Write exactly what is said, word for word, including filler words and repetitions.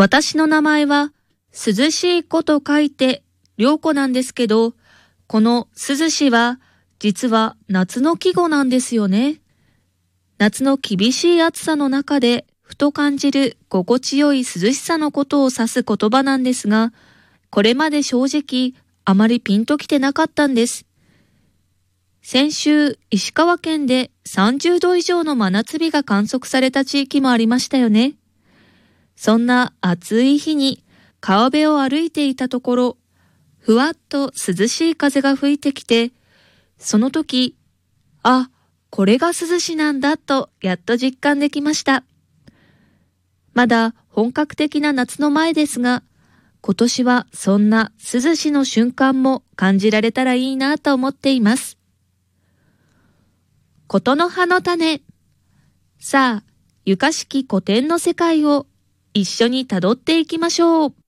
私の名前は涼しい子と書いて涼子なんですけど、この涼しは実は夏の季語なんですよね。夏の厳しい暑さの中でふと感じる心地よい涼しさのことを指す言葉なんですが、これまで正直あまりピンときてなかったんです。先週、石川県でさんじゅうど以上の真夏日が観測された地域もありましたよね。そんな暑い日に川辺を歩いていたところ、ふわっと涼しい風が吹いてきて、その時、あ、これが涼しなんだとやっと実感できました。まだ本格的な夏の前ですが、今年はそんな涼しの瞬間も感じられたらいいなと思っています。ことの葉の種。さあ、ゆかしき古典の世界を一緒にたどっていきましょう。